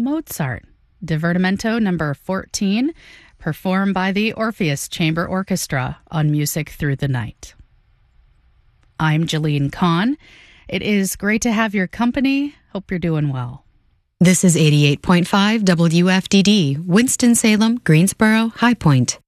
Mozart, Divertimento number 14, performed by the Orpheus Chamber Orchestra on Music Through the Night. I'm Jalene Kahn. It is great to have your company. Hope you're doing well. This is 88.5 WFDD, Winston-Salem, Greensboro, High Point.